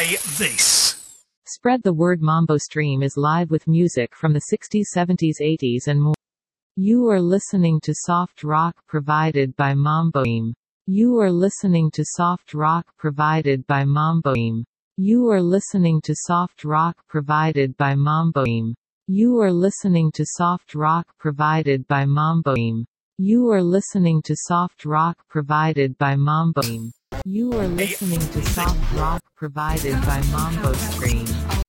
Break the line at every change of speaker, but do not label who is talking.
Play this.
Spread the word. Mambo Stream is live with music from the 60s, 70s, 80s and more. You are listening to soft rock provided by Mambo Stream. You are listening to soft rock provided by Mambo Stream. You are listening to soft rock provided by Mambo Stream. You are listening to soft rock provided by Mambo Stream. You are listening to soft rock provided by Mambo Stream. You are listening to soft rock provided by Mambo Stream.